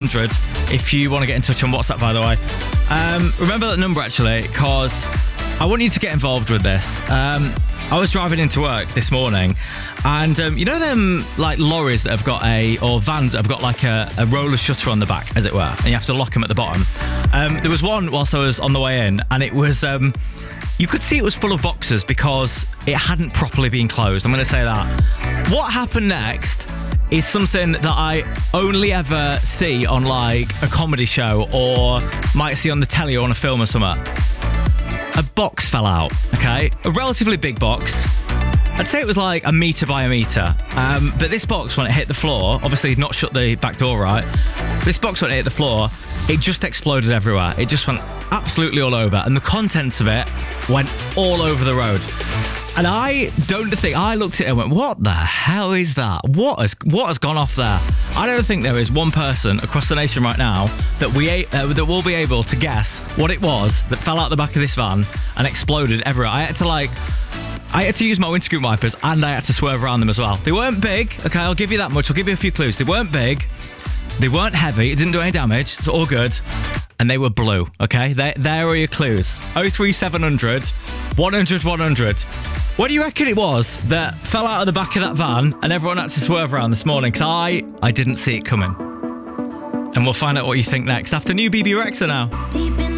03400 if you want to get in touch on WhatsApp, by the way. Remember that number, actually, because I want you to get involved with this. I was driving into work this morning, and you know them like lorries that have got or vans that have got like a roller shutter on the back, as it were, and you have to lock them at the bottom. There was one whilst I was on the way in, and it was you could see it was full of boxes because it hadn't properly been closed. I'm going to say that. What happened next is something that I only ever see on like a comedy show or might see on the telly or on a film or something. A box fell out, okay? A relatively big box. I'd say it was like a metre by a metre. But this box, when it hit the floor, obviously not shut the back door right. This box, when it hit the floor, it just exploded everywhere. It just went absolutely all over. And the contents of it went all over the road. And I looked at it and went, what the hell is that? What has gone off there? I don't think there is one person across the nation right now that will be able to guess what it was that fell out the back of this van and exploded everywhere. I had to use my windscreen wipers and I had to swerve around them as well. They weren't big, okay, I'll give you that much. I'll give you a few clues. They weren't big, they weren't heavy, it didn't do any damage, it's all good. And they were blue, okay? There are your clues. 03700 100 100. What do you reckon it was that fell out of the back of that van and everyone had to swerve around this morning? Because I didn't see it coming. And we'll find out what you think next after new BB Rexha now.